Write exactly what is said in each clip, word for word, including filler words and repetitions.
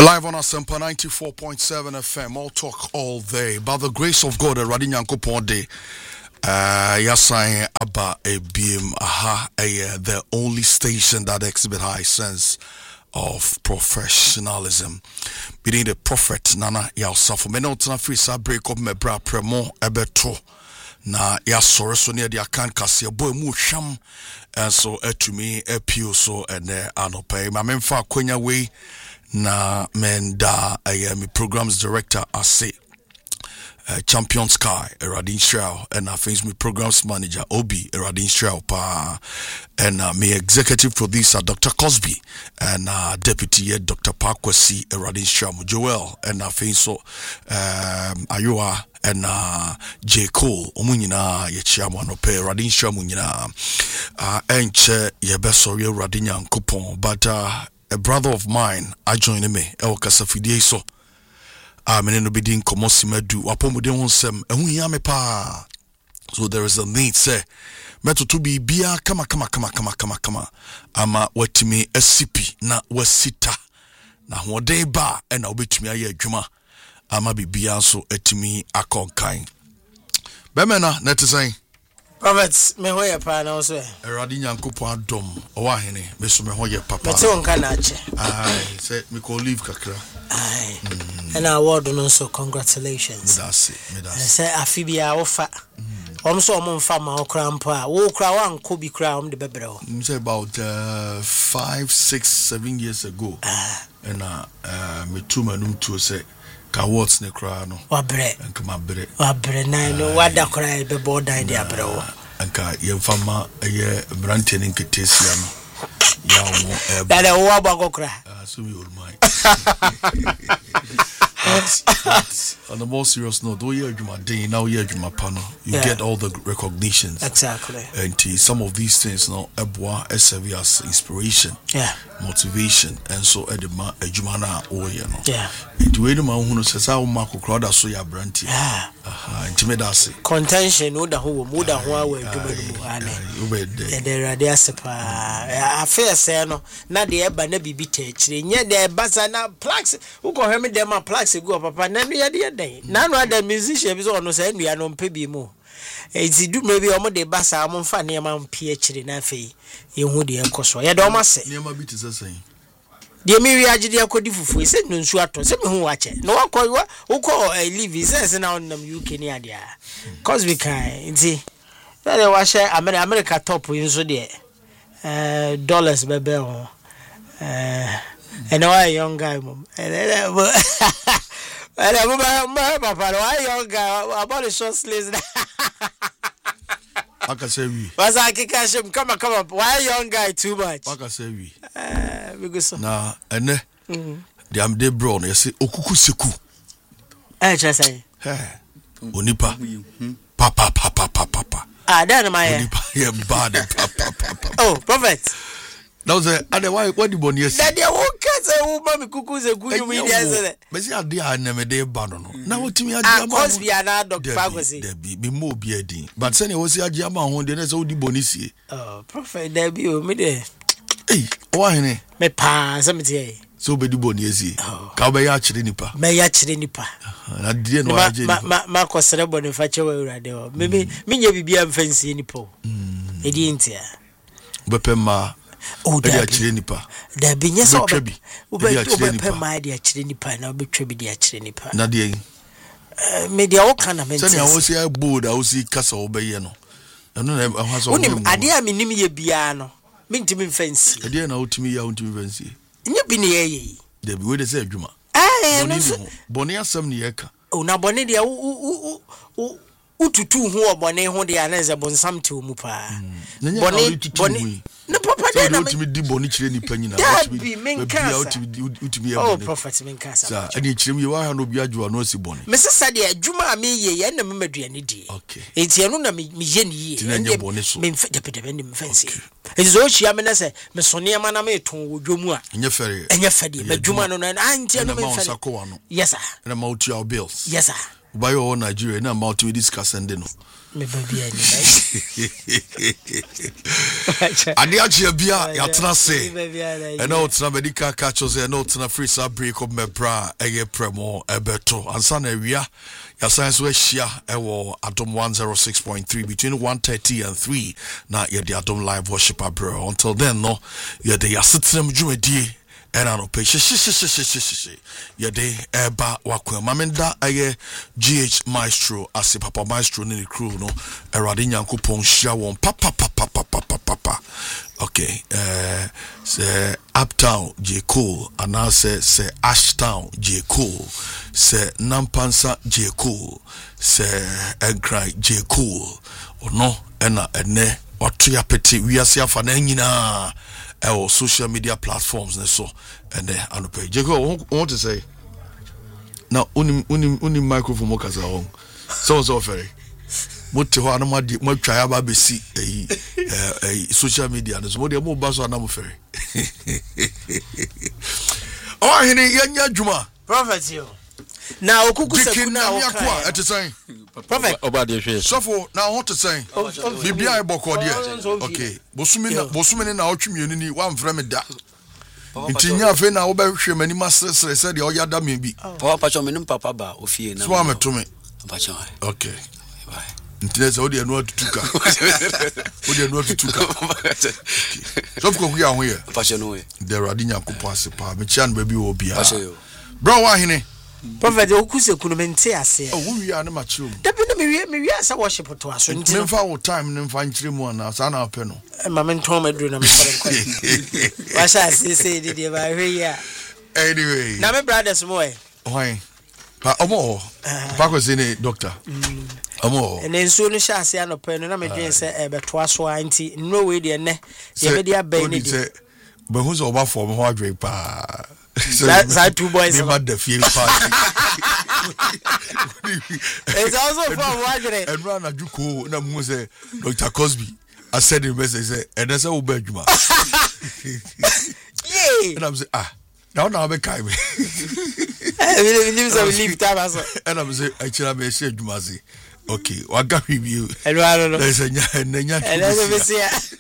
Live on Asempa ninety-four point seven F M, all talk all day. By the grace of God, Radin Yankopon Day. Uh, Yasain Abba A B M Aha, the only station that exhibit high sense of professionalism. Being the prophet Nana Yalsafo. Me no tana free sa break up me bra premo ebeto. Na ya sore so near the account kase boy mu hwam and so etumi epio so and uh, anopai ma memfa kwanya we na menda I me programs director ase uh, Champion Sky Eradin Shrow and I think me programs manager Obi Eradin Shrow pa and uh, me executive producer Doctor Cosby and uh, deputy Doctor Parkwasi Eradin Shrow Joel and I think so um Ayua and uh, J. Cole, Omunina, Yachiamo, no pay, Radin Shamunina, uh, Enche, Yabesoria, Radinian coupon, but uh, a brother of mine, I joined me, El Casafide, so I'm in obedient Comosimedu, Apomodon Sem, and we yame pa. So there is a need, say, Meto to be Bia, kama, kama, kama, kama, kama, kama, ama, what me, a sippy, na, was sita, na, one day bar, and I'll be to me a year, Juma. Ama bibia so etimi akonkan bemena net say Prophets me hoye pa na so eradi nyankopon adom owa hene me so me hoye papa me te onka na ache ai say me ko leave kakra ai and award no so congratulations me da say me da say afibia wo fa om so om mfa ma okra mpo a wo kra wan ko bi kra om de bebre ho say about uh, five six seven years ago ah and uh, uh me two manum to say ka words ne kra no wabre nkama bre wabre na no wada kra be bodan dia bre wo anka yemfama ye brante ne nketesia no ya wo dada wo abako kra so we all mind on the more serious note, though you're my day now you're my panel, you yeah. get all the recognitions exactly and some of these things now ebwa serve as inspiration, yeah, motivation, and so edema ejumana o you know yeah it way no man who says how mark crowd so ya branty ah aha intimidasi contention no da ho mo da ho awa eduma no ane e de rade asepa affair say no na de eba na bibi ta kire nye de basa na plaques who go him dem ma plaques go papa na no ya de den na no ada musician bi so no say nua no mpe bi mu ezi du maybe omo de basa mo mfa ne ma mpe kire na afei ye hu de enkoso ye de omo se ne ma bi te say de mi wi agide akodi fufu e se nsu ato se me hu wa che no akọ wo ko live se se na onam U K ni ade a cause we can nti na wa share America America top nso de eh dollars bebe ho eh and why young guy mom and my papa why young guy about the short sleeves Aka say we. Was I cash him come come up why young guy too much Aka say we. Eh because na ene the am de bro no say okuku seku eh try say eh onipa papa papa papa papa ah then my onipa ye bad papa papa oh prophet now say ade why what the boni yes that dey won say wo ma me kuku seku you me dey say me say ade a na me dey ba no na wotimi ade ama cause be ana doctor Fagosi dey be me mo bi adin but say na wo say ade ama ho dey na say wo di boni sie oh prophet dey be o me dey eh o hene me pa say me dey so be di boni esie ka be ya kire nipa me ya kire nipa na die no aje nipa ma ma ko sere boni fa chewa urade o me me nya bibia mfansie nipa o e di ntia bepe ma o da kire nipa da bi nya so obi bepe ma dia kire nipa na obetwa bi dia kire nipa na die me dia wo kana me ntia sɛ wo si bold a wo si kasa wo be ye no ɛno na ɛha so wonim ade a menim ye bia no me ntimi mfansie ade na wotimi ya wotimi mfansie nya bi ne ye ye da bi we de say adwuma eh no boni asɛm ne yɛka o na boni dia wo wo ututu hu obone hu de aneze bonsam te mu pa boni boni no papa de na me di boni kire ni panyina utimi bia utimi ya oh prophet men kasa sa ani kire mi wa ha no bia adwo no si boni me sesa de adwuma me ye ye na me maduane di okay enti eno na me ye ni ye me mfa de de me mfansi enti so hia me na se me sone ma na me ton wodwomu a enye fere enye fade madwuma no na anti eno me mfa yes sir na ma utu your bills yes sir Bayo Nigeria na about to discuss and no me baby ani ade achia bia ya tena se e na otena medical catch say na otena free sa break up me bra eye premo ebeto ansa na awia ya science we share e wo Adom one oh six point three between one thirty and three na ye the Adom live worship bro. Until then no ye the yasetem dwumadi era no pe shi shi shi shi shi shi ye de eba wakwa mamenda aye G H Maestro ase papa Maestro ni crew no erade nyankopon hia won papa papa papa papa okay eh say Uptown J Cool and say say Ashtown J Cool say Nampansa J Cool say Enkrai J Cool ono ena ene watu ya peti wiase afa na nyina our social media platforms and so and then I pay. Jacob, what to say? Now, only only only microphone workers are on. So so very. What to how much much try about be see a social media and so what the more bass on number ferry. Oh, he yanya juma. Prophet you. Now, Okuku Sekuna Yakwa at the same. Prophet about the face. So for now, what to say? Bibia Boko dear. Okay. Bosumina Bosumina na community one frame da. Intinya fe na obehwe mani masresre said the oyada me bi. Papa pacho me papa ba ofie na. So am to me. Pacho. Okay. Bye. Intineza odi anu atutuka. Odi anu atutuka. So for ku ya ho ye. Pacho no we. The radinya kupo asepa. Me chia no ba bi obi a. Pacho yo. Bro wa hene. Prophet Okuku Sekuna mente ase. Oh, we are na macho. Dabi no me wie me wie asa worship to aso nti. Me fa wo time ne fa nkyire mu na sa na apɛ no. E ma me nton maduru na me fare nkɔ. Wa sha se se de de ba hwe ya. Anyway. Na me brothers mo e. Why? Pa omo. Pa ko se ne doctor. Omo. Ene nso no sha ase anɔpɛ no na me dwen sɛ e beto aso anti no we de ne. Ye be de abai ne de. But who's over for me ho adwe pa. So that two boys are the field party. It's also from Wagner. And run a juko na mu say Doctor Cosby. I said in message say and I say ubejuma. Yeah. And I'm say ah now now be kai me. I believe so leave time as. And I'm say actually be say juma say okay waga review. And I don't know. There's a nya nya. And that's we see.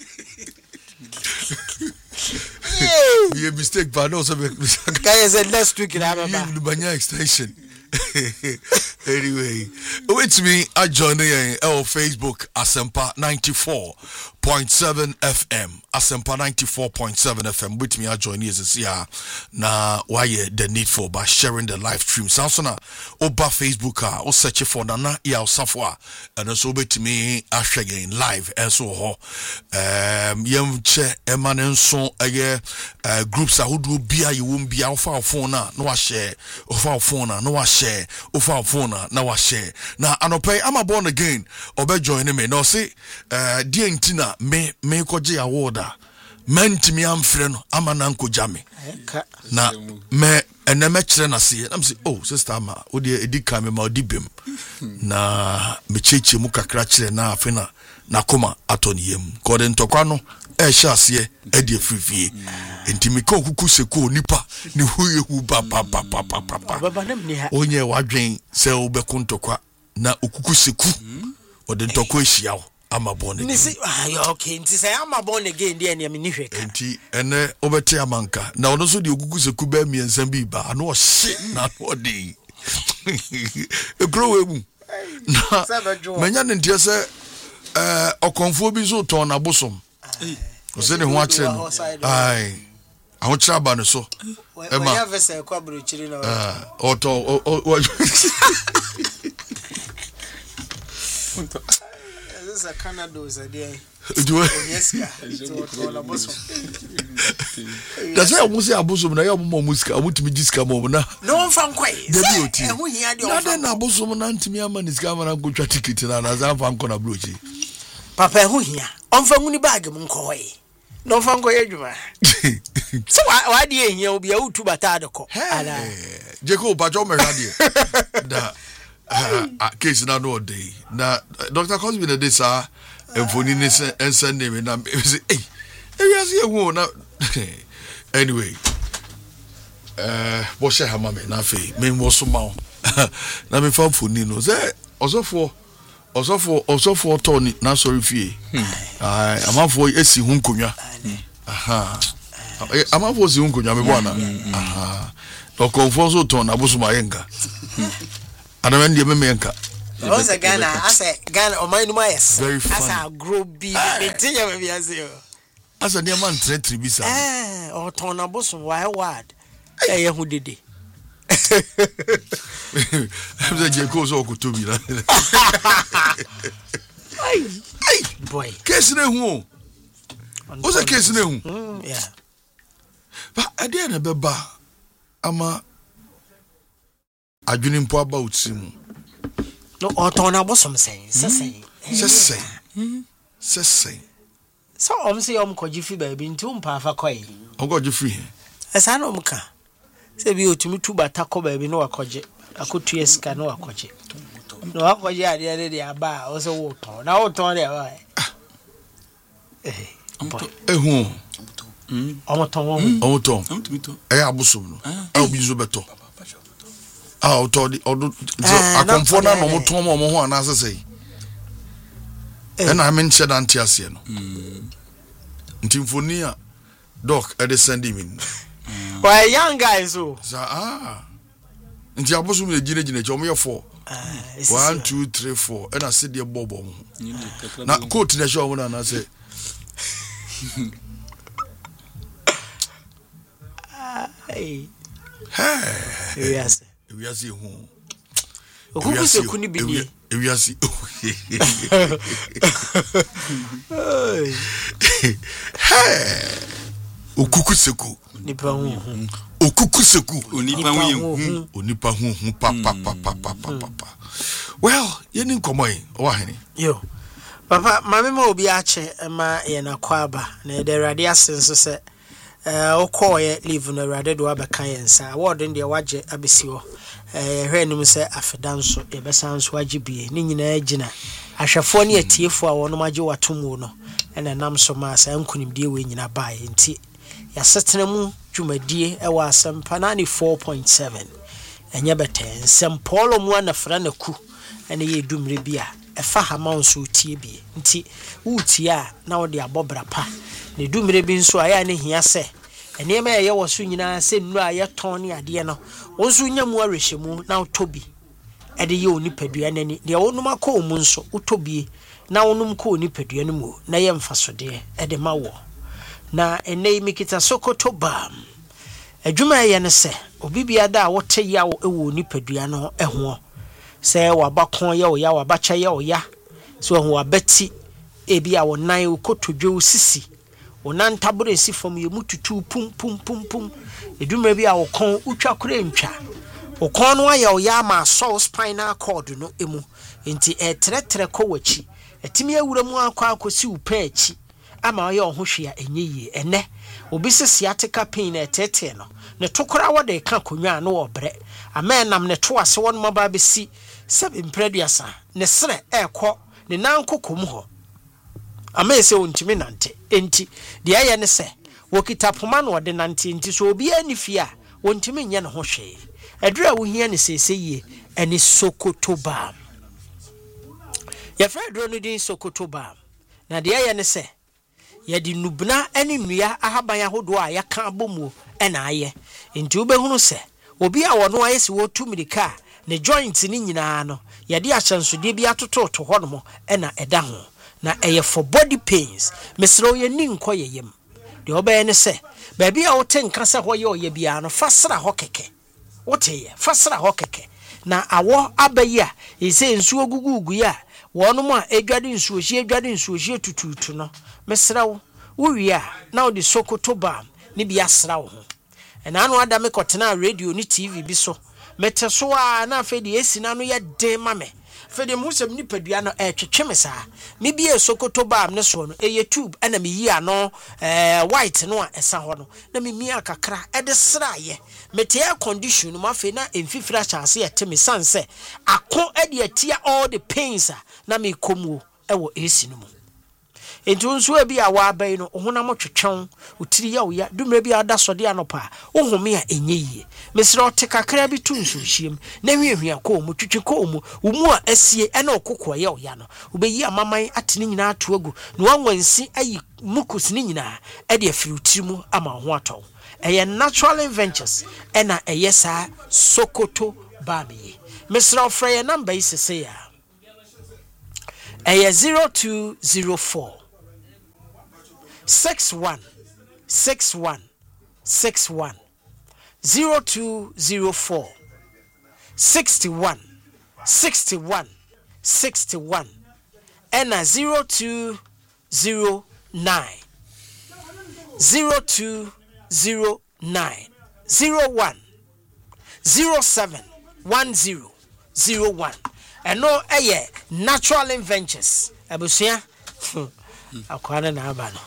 Be a mistake, but also guys said next week in the Banya extension. Anyway, with me, I join the uh, Facebook Asempa ninety-four point seven F M. Asempa ninety-four point seven F M. With me, I join you this year. Now, why the need for by sharing the live stream? Sansona, Oba Facebook, or search for Nana Ya Safwa, and also with me, I share again live and so on. Um, Yem Che Emanen son a groups I would be you won't be our phone now, no I share, of our phone, no I share, of our phone, now I share. Now, I don't pay, I'm a born again, or be joining me. No, say, uh, dear Tina, me, me koji awarda. Menti mi amfreno ama nanko jame na me ene me kire na se na me say oh sister ma odi edi kan me ma odi bem na me cheche mu kakra kire na afena na koma atoni yem ko de ntokwa no e hye ase e de frifie enti me ka okuku seko nipa ni huye hu ba ba ba ba ba ba onye wadwen se obeko ntokwa na okuku seku o de ntokwa ehia I'm a born again. Ah, okay. Nti say I'm a born again. Dey na me ni hweka. Nti ene obete amanka. Na ono so de ogugu seku ba mi ensam bi ba. Na o shit na no dey. E grow emu. Na menya ne ntia se eh okonfo bi so ton na bosom. Ko se ne ho a kire no. Ai. A ho kire ba ne so. E ma. Ya vese kwa bro kire na. Ah, oto o a Canada is a day. That's why I must say Abusum. I am more music. I want to be disca more now. No one from Quay. The beauty. Now then, Abusum and Antimiaman is coming and go to ticket and as I'm from Conabruci. Papa, who here? On from Unibag, Muncoy. No from Coyajuma. So why do you hear be out to Batadoko? Jacob, but you're my radio. Uh, case na no day. Na Doctor Cosby na this ah emfoni ni send name na say eh e see who na anyway eh bo she ha mama na fe me wo so ma na me fa foni no say osofo Osofo osofo Tony na sorry fie. Ah, amafo esi hu nkonwa. Aha. Amafo esi hu nkonwa me bona. Aha. No confonso ton abusuma yenka. Adama ndie me yenka. Oza Ghana, asa Ghana o mind my yes. Very funny. Asa grow big. Betinya me biase. Asa dia man tre tribisa. Eh, o ton abusum why word. Eh ye hu dede. I'm saying go so ko tobi na. Ay, ay boy. Case na hu. O se case na hu. Mm, yeah. But ade na beba ama adwini mpo about simu. No, o ton abusum say, say say. Say say. Say say. So om say om ko jifi ba bi nti umpa afa koyi. O go jifi. Esa na om ka. Se bi otumi tuba takọ ba bi no akoje. Akotu esika no akoje. No akoje ade ade de aba o se wo ton. Na wo ton de ba. Eh. Ehu. Mm. Omo ton wo. Omo ton. Eh abusum no. Ah obi zo beto. Ah o to di odo akomfo na no mo ton mo mo ho ana asese. Eh na men cheda nti ase no. Mm. Nti mfoni a doc e de send me. Why young guys so? Ah. Nti abusum le gine gine che omo ye four. one two three four and I said the bobo. Na coat na show na na say. Hey. Hey. Yes. We are see who. Okuku se kuni bi ni. We are see. Hey. Okuku seku. Nipa hu. Okuku seku. Onipa hu. Onipa hu hu pa pa pa pa pa pa pa. Well, you didn't come in. Oh, honey. Yo. Papa, mama ma obi ache ma ye na kwaba na de rade asenso se eh okoye leave na rade do abeka yensa award ndi waje abesi ho eh hwenim se afedanso e besanso waje bie ni nyina agina ahwefo ne atiefo a wono maje watomu no ena nam so ma sa nkunimdie we nyina bae nti ya setena mu dwumadie e wa asempa na ni four point seven enye beten sempolo mu na fra na ku ene ye dumre bia efa hama nso tie bi nti utie a na wo de abobra pa ne dumre bi nso aya ne hia se ene ma ye wo so nyina se nnu a ye ton ne ade no wo nso nyamu arehemu na utobi ede ye onipadua nani de wonum akọ mu nso utobie na wonum kọ onipadua no mu na ye mfasode ede ma wo na ene mikita sokoto bam adwuma ye ne se obibia da wote ya wo ewo onipadua no eho se wabakon ya oya wabacha ya oya so ho wabati ebi a wonan ukotodwe usisi wonan tabure si fam ye mututu pum pum pum pum eduma bi a wokon utwa kore ntwa wokon no ya oya ma so spinal cord no emu enti etretre ko wachi etimi awura mu akwa akosi upa achi ama oya ohhwe a enyeyi ene obi se sciatica pain etete no ne tokora wode ka konwa no obre amenam ne to ase won maba besi sebe mpreduasa ne sere ekọ ne nankokom ho amese ontimi nante enti de aye ne se wokita poma no de nante enti so obi anifie a wontimi nya ne ho hwe adura wo hia ne seseye ani sokoto bam ya fredro no din sokoto bam na de aye ne se ya di nubna ani nua ahaban ahodo a yaka abomu ena aye enti wo behunu se obi a wono aye se wo tumirika ne joint ni nyina no yade ahyansode bi atototo ho no ena eda ho na eye for body pains mesro ye ni nko yeyem de obaye ne se ba bia wote nka se ho ye oye bia no fasra ho keke wote ye fasra ho keke na awo abayi a ise nsu ogugugu ya wono mu a edwade nsu ohie edwade nsu ohie tututu no mesra wo wi a na odi sokoto bam ni bia sra wo ho ena anu ada me kotena radio ni tv bi so meteso a na afedi esina no ye den mame fedi musem ni padua no e twetwe sa me bia sokoto bam ne so no eye tube ana me yi ano eh white no a esa ho no na me mi akakra e de sraye mete air condition no mafe na emfifira chance ye teme sanse akon e de atia all the pains na me komuo e wo esi no mu enti nso e bi a wa abai no honam twetwon utiri ya oya dumre bi ada sode anopa ohome a enye yie mesre ote kakra bi tu nso hiem na hwiehwia ko mu twetwe ko mu umu a asie ena okokɔ ya oya no ubeyi amaman atene nyina ato agu na wanwansi ayi mukus ni nyina e de afiri utiri mu ama ho atɔ eye natural ventures ena eye sa Sokoto Bami mesre ofra ye number is say ya eye zero two zero four six one six one six one zero two zero four sixty one sixty one sixty one and a zero two zero nine zero two zero nine zero one zero seven one zero zero one and no aye natural ventures abusia akwana na aba no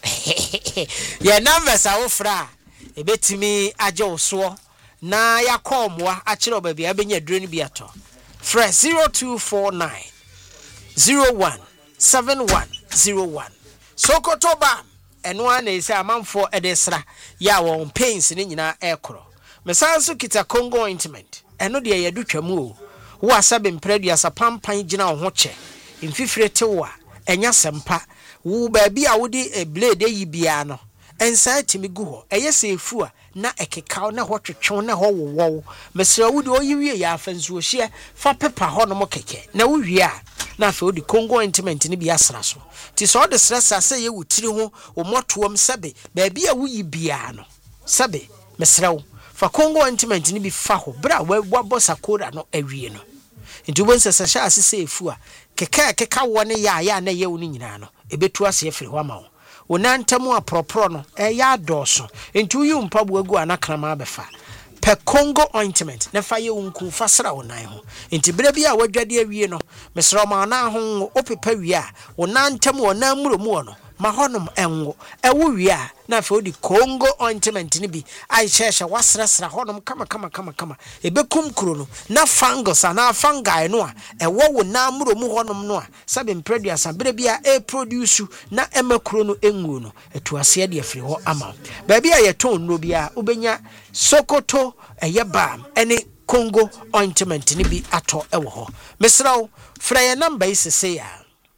ye numbers a wo fra ebetimi agye wo so na yakomwa a kire obabia abenya dure ni biato fra zero two four nine zero one seven one zero one Sokoto Bam eno ana ese amanfo edesra ya won pains ni nyina ekro mesanso kita Congo ointment eno de ye dutwamu o wo asabe mpradu asapampan gina wo ho che mfifire tewa enya sempa wo ba bi a wo de a blade yi bia no ensa timi gu ho eye sefu a na ekeka na ho twetwe na ho wowo mesra wo de oyiwie ya afansu ohie fa pepa ho no mo keke na wo wie a na fa odi Congo ointment ni bi asra so ti so de stressa se ye wutiri ho o motoom sebe ba bi a wo yi bia no sebe mesra wo fa Congo ointment ni bi fa ho bra wa bossa koda no awie no nti bo nsesa sha asese efu a keka keka wo ne ya ya na ye wo ni nyina no ebetu ase efiri ho ama wo wonantamu apropro no e ya doso nti uyu mpabu agu anakrama abefa pe Congo ointment na fa ye unku fasra wonan ho nti bere bia wadwade awie no mesro ma na ho opepa wie a wonantamu wonan muromu no ma honom enwo ewo wie a na fa odi Congo ointment ni bi ai shesha wasrasra honom kama kama kama kama ebekum kuro no na fungus na fungi no a ewo wonan muromu honom no a sabe mpreduasa bere bia e produce na emakuro no enwu no etuase de afiri ho ama ba bia ye ton no bia ubenya Sokoto eye Bam ene Congo ointment ni bi ato ewo ho mesraw fra ye number is say ya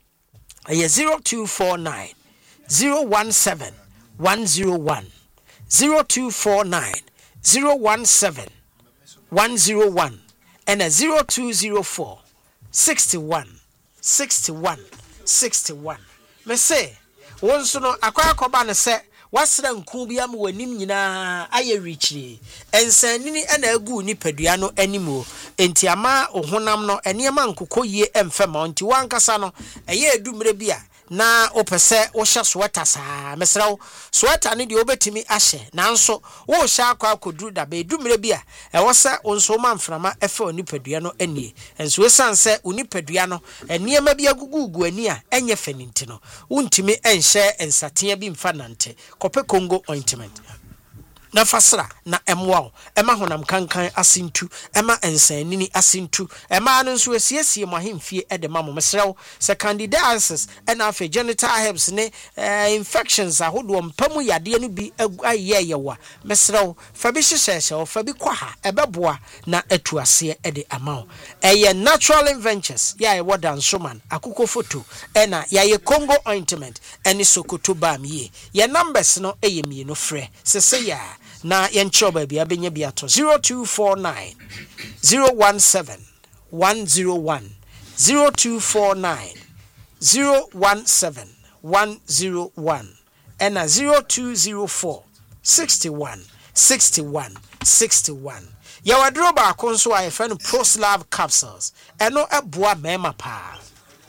eye zero two four nine zero one seven one zero one zero two four nine zero one seven one zero one and a zero two zero four sixty one sixty one sixty one me say wonso no akwa akoba ne se wasra nku bia ma wanim nyina aye richiri ensanini ana agu ni padua no animo enti ama ohonam no enema nkokoyie emfema nti wankasa no eye edumre bia na opese wo hye sweater saa mesrawo sweater ne de obetimi ahye nanso wo hye akwa akoduru da be dumre bia e wo se onso manframa efe onipadua no anie enso wesanse onipadua no eniema bia gugugu ani a enye faninti no wontimi enhye ensatea bi mfa nante kope Congo ointment na fasra na emwa ema honam kankan asintu ema ensanini asintu ema no nso asiesie mo ahemfie ede mamo mesrew se candidiasis ena afa genital herpes ne uh, infections ahodo mpamu yade no bi aye yewa mesrew fa bi hyehyehye fa bi kwaha ebeboa na atuase ede amawo eye natural ventures ya ye wodan soman akoko photo ena ya ye Congo ointment eni Sokoto Bam ye ye numbers no eye mi no frɛ sese ya na yencho baby abenya biato zero two four nine zero one seven one zero one zero two four nine zero one seven one zero one and a zero two zero four sixty one sixty one sixty one yawadro ba konso a yefan Proslav capsules eno eboa mema pa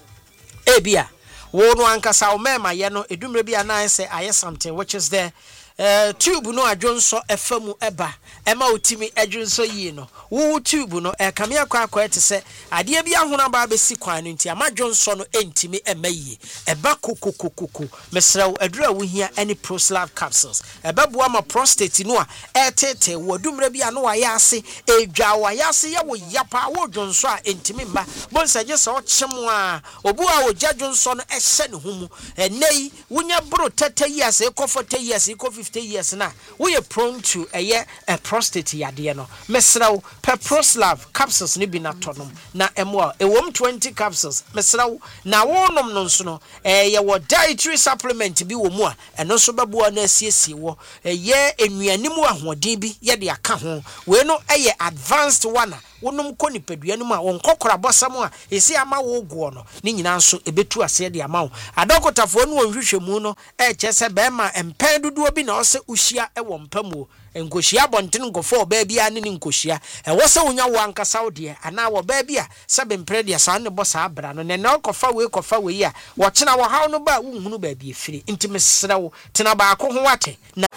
ebia wo no ankasa o mema ye no edumre bia na say aye something which is there eh tube no adwonso efamu eba ema otimi adwonso yi no wo tube no e kame akwa akwa te se ade bia hona ba besi kwan no nti amadwonso no entimi ema yi eba kokokokoko mesra adura wo hia any Proslav capsules eba boa ma prostate no a etete wo dumre bia no waya ase edwa waya ase ye wo yapa wo dwonso a entimi mba bonsa je se o kyem a obu a wo jadwonso no ehye ne humu enei wonya bro thirty years e ko forty years e ko fifty years na we are prone to a year a prostate yade no mesraw per Proslav capsules ni bi na tonom na emwa ewom twenty capsules mesraw na wonom no nso no eh ye wo dietary supplement bi wo mu a eno so babo na asiesie wo ye enuanim ahoden bi ye de aka ho we no eye advanced one wonum ko nipadua no ma won kokora bosam a esi ama wo go no ni nyina nso ebetu ase de ama wo adokotafo no wonhwehwemu no e kyese be ma empan duduo bi na ose uhyia e wo mpamu enkohyia bonten nkofo ba bia ne nkohyia e wo se wonya wo ankasa wo de ana wo ba bia se be mprede sa ne bosa abra no ne na kofa we kofa we a wo kyena wo haw no ba wo hunu ba bia firi intime sra wo tena ba ko ho wate na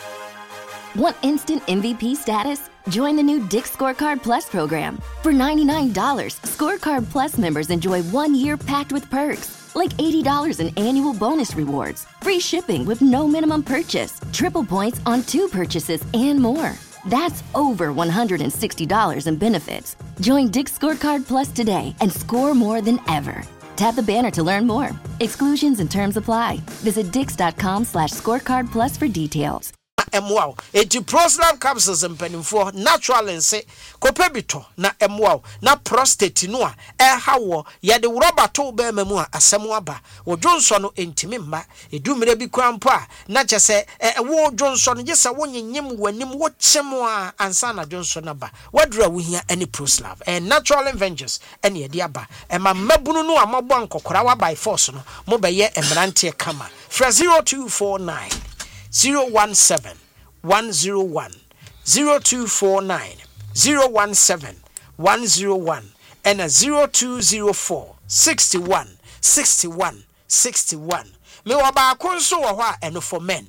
Want instant M V P status? Join the new Dick's Scorecard Plus program. For ninety-nine dollars, Scorecard Plus members enjoy one year packed with perks, like eighty dollars in annual bonus rewards, free shipping with no minimum purchase, triple points on two purchases, and more. That's over one hundred sixty dollars in benefits. Join Dick's Scorecard Plus today and score more than ever. Tap the banner to learn more. Exclusions and terms apply. Visit dix.com slash scorecard plus for details. Emwao eti Proslav capsules mpanimfo natural nse kopebito na emwao na prostate no a ehawo ye de rubber to be mamu a asemu aba wodwonso no entimi mma edumire bi kwampo a na kyese wo dwonso no gese wonyenyem wanim wo kyem a ansa na dwonso na ba wadura wo hia any Proslav e natural inventors ene ye de aba e ma mabunu no amabo ankokora wa by force no mo be ye emrante kama fra zero two four nine zero one seven one zero one zero two four nine zero one seven one zero one and a zero two zero four sixty one sixty one sixty one. Me wa ba konso wo ho a for men.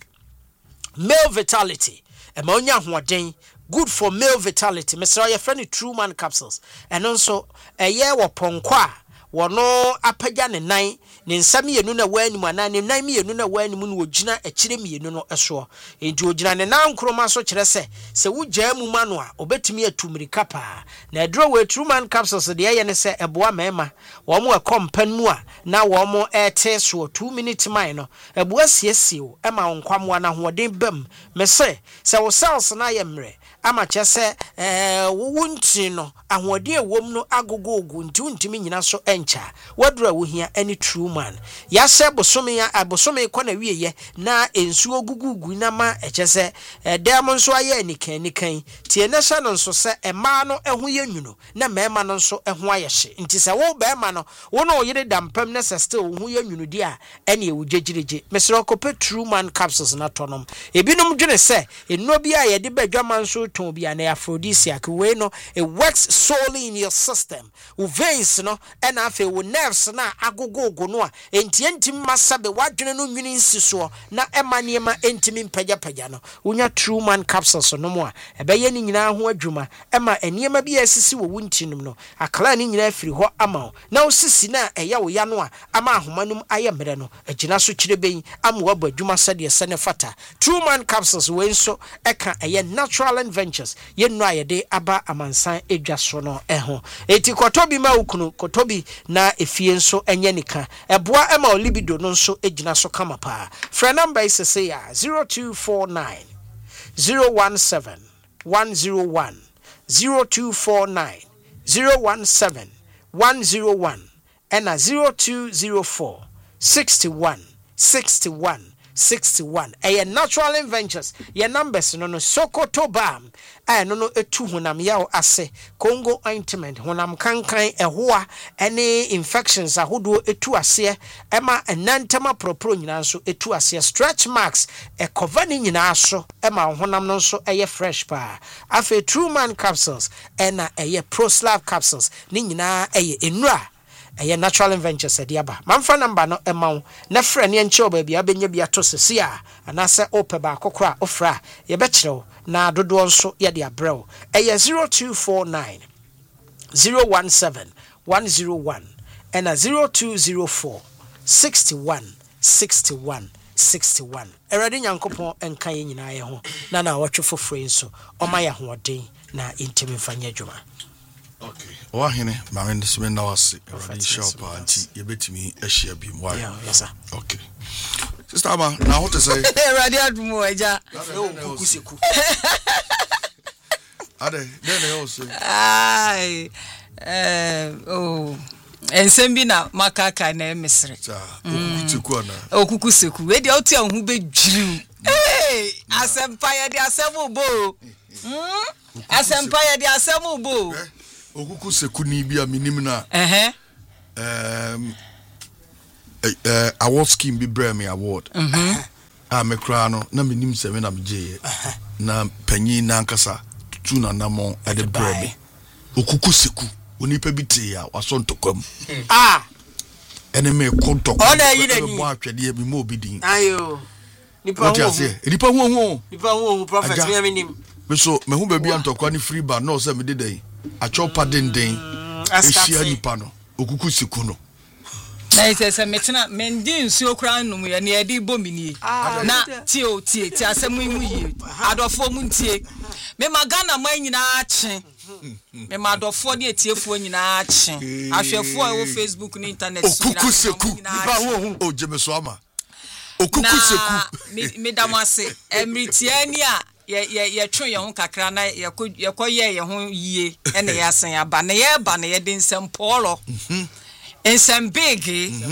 Male vitality. E ma onya hoden good for male vitality. Me say your friend True Man capsules. And also a year wo ponko a wono apagya ne nan ne nsam yenu na wanimu ana ne nan yenu na wanimu no ogina akire mienu no eso enti ogina ne nan kroma so kire se se wugya mu ma no a obetimi atumrika pa na adro we True Man capsules de ye ne se eboa mema wo mo ekompan mu a na wo mo ete so two minute man no eboa siesie o e ma nkwamwa na hoden bam me se se wo cells na ye mre ama chese eh wunti no ahode ewom no agogogu nti untimi nyina so encha wadura wo hia any True Man ya se bosome ya abosome ko na wieye na ensu ogugugu na ma echese dem nso aye anikan nikan tie na sha no nso se ema no eho ye nwuno na mema no nso eho ayehye nti se wo be ma no wo no yire dampam na se still ho ye nwuno di a ene e wogyegireje mesro kope True Man capsules na tonom ebinom dwene se eno bi a ye de badwama nso ton bi na aphrodisiac we no it works solely in your system wo veins no and afi wo nerves na agogogo no a enti enti masabe wadwene no nwini nsiso na ema niema entimi mpagya pagya no wonya True Man capsules no mo a ebeye ni nyina ho adwuma ema eniema bi asisi wo wuntinum no akala ni nyina afiri ho ama na osisi na eya wo ya no a ama ahomanum aye mere no agina so kireben ama wo badwuma sade sene fata True Man capsules we nso eka eye natural adventures ye no ayede aba amansan edwa so no eho eti kotobi ma ukunu kotobi na efie nso enye nika eboa ema libido no nso egina so kama pa fra number is say ya zero two four nine zero one seven one zero one zero two four nine zero one seven one zero one and a zero two zero four sixty one sixty one sixty one a natural inventors your numbers no no Sokoto bam eh no no etu honam yawo ase Congo ointment honam kankan ehoa any infections ahodo etu ase ema enantama propro nyina so etu ase stretch marks e cover ni nyina so ema honam no so eye fresh pa afa True Man capsules ena eye Proslav capsules ni nyina eye enura ɛyɛ natural ventures ɛde aba mamfa number no ɛma wo na frɛ ne nkyɛw baabi abɛnya bi ato sesi a anasɛ opɛ ba akokora ofra yɛbɛkyerɛ wo na dodoɔ nso yɛde abrɛ wo ɛyɛ zero two four nine zero one seven one zero one ɛna zero two zero four six one six one six one Erade Nyankopɔn enka yɛ nyinaa yɛ ho na na wɔtwe foforo nso ɔma yɛ hoɔden na intimi mfanya adwuma. Okay. Wa hene ma me ndisime na wase Erade shop anti yebetimi ahia bi mo. Yeah, yes sir. Okay. Sister Ama, na what to say? Erade adumo eja. Kukuseku. Ade, then they also. Ai. Eh, oh. Ensembi na makaka na emesre. Cha, okukuseku ana. Okukuseku. We dia otu ahun be dwiriw. Eh, asempa ye dia asemu bo. Hmm? Asempa ye dia asemu bo. Okukuseku ni bia minim na. Eh eh. Um eh award scheme bi brand me award. Mhm. Ah me kra no na minim se me na meje. Na panyin na nkasa tutu na namon e de brand me. Okukuseku onipa bi te ya wasontokwam. Ah. Ene me kontok. Ona yi na ni. Mo atwede bi mo obi din. Ayo. Nipa hu. Nipa hu hu. Nipa hu prophet me minim. Me so me hu ba bi antokwa ni free bar no se me de dai. Achopa denden. Ehia nipa no. Okukuseku no. Na ise se metena mendi nsuo kra num ye na edi bomini na tie o tie tie asemu mu yi adofo mu ntie me magana man nyina ache me madofo de etiefo nyina ache ahwefo a wo Facebook ni internet Okukuseku nipa ho o jemeso ama Okukuseku me me damase emritie ni a ye ye ye twen ye ho kakra na ye ye koye ye ho yie ene ye asen aba na ye ba na ye de nsem polo ensem big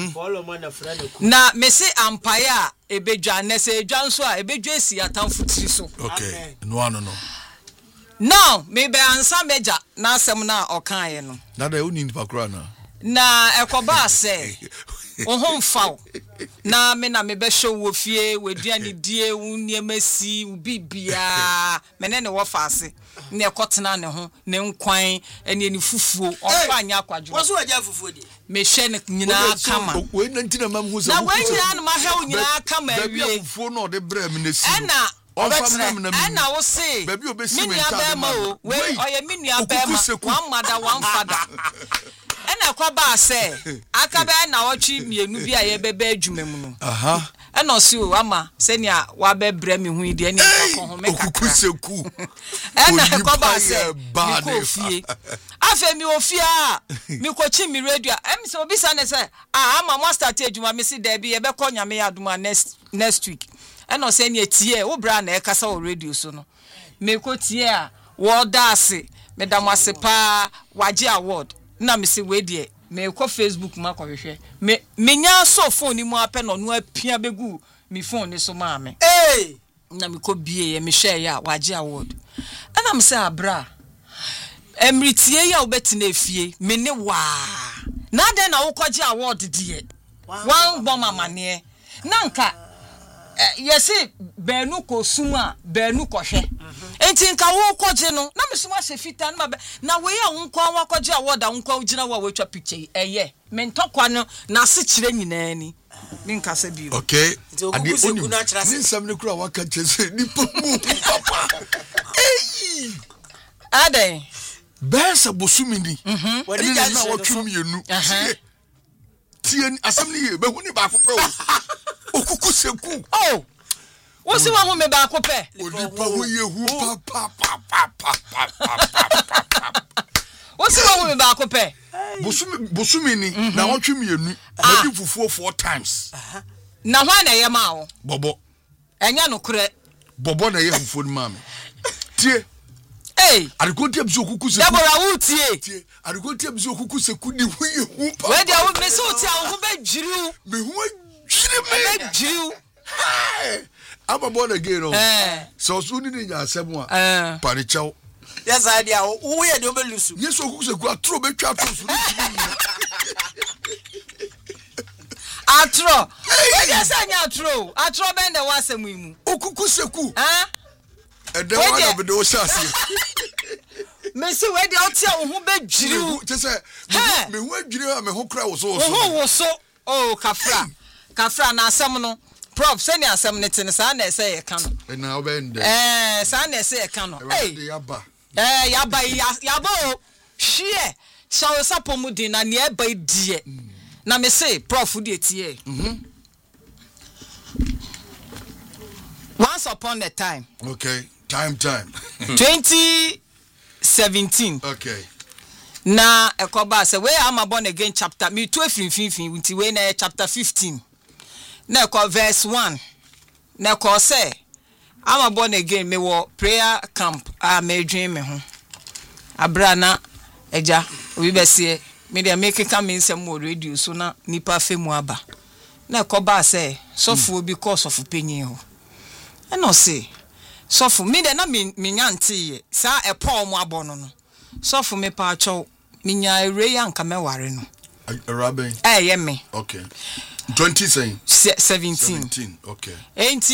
na me se ampaya ebedwa na se edwa nso a ebedwa esi atamfo tiri so. Okay no ano no now me be ansa meja na asem na okan ye no na da uni nipa kra na na ekoba se ohun faw na me na me be show wo fie weduane die uniemasi ubibia me ne ne wo faase ne ekotena ne ho ne nkwan ene ni fufuo ofa anya akwadwo wo so aja fufuo di me hwe ne nyina kama we ntina mam hu se na we nyina no ma hwe nyina kama awie fufuo no de bra me na si ena ena wo se mini abema o we oye mini abema one mother one father ena kwa ba se akabe na wochi mienu bi aye bebe adwuma mu no aha ena osi o ama se nia wa be bra me hu ide eni kwa ho me kakra Okukuseku ena kwa ba se mi ko fie afa mi ofie a mi ko chi mi radio em se obi sa ne se ah ama mo start adwuma me se da bi ye be ko nyame ya aduma next next week ena se nia tie wo bra na e kasa o radio so no me ko tie a wo da ase me da mo ase pa waje award na me se we de me ko Facebook ma ko hwehwe me menya so phone ni mu apɛ no no apia begu mi phone ni so ma me eh na me ko bie ye me share ya waje award ana me se abra emritie ya obetina efie me ne wa na den na wo kwaje award die wan bom amane na nka yesi benu ko suma benu ko hwe enti nka wo kwaje no na me suma se fita na na we ya nkwa wa kwaje award a nkwa ugina wa we twa picture eye me ntokwa no na se kire nyina ni me nka se bio okay ade oni ni sam ne kura wa ka chese ni pomu papa eh ade besa bosumini mhm wadi na wa twemienu tie asam ni ye be hu ni ba ko pe o Okukuseku oh wo si wa hu me ba ko pe onipa hu ye hu pa pa pa pa pa wo si wa hu me ba ko pe bosumi bosumi ni na wotwemienu na di fufuo four times na hwa na ye ma wo bobo enya no kure bobo na ye fufuo ni ma me tie eh adekonti abisi Okukuseku Deborah wo tie tie adekonti abisi Okukuseku ni hu ye hu pa we dia wo me so tie wo be dwiriw me hu dwiriw me dwiriw I'm a born again no eh so so ni nya asem a eh parichao yes idea wo ye de obelusu yes Okukuseku atro be twa atro so atro we dia say nya atro atro ben de wasem mu Okukuseku ah e de one of the oshasi me say we dey out here wo ho be dwiri te say me ho adwiri me ho kra wo so wo ho wo so oh kafra kafra na asem no prof say ni asem ne tin sa na say ye ka no na obende eh sa na say ye ka no eh yaba eh yaba yaba o hie so sapo din na ne e ba die na me say prof dey tie mhm once upon a time okay time time twenty seventeen okay na ekoba say we am born again chapter me two fifteen until we na chapter fifteen na ekọ verse one na ekọ say am born again me wo prayer camp a me dwen me ho abra na eja obi besie me dey make come in some radio so na nipa femu aba na ekoba say so for because of penyin ho e no say so for me dey na me nyanti ye sa epo mo abono no so for me pa acho me nya ere ya nka me ware no arabe eh ye me okay twenty saying seventeen seventeen okay eighteen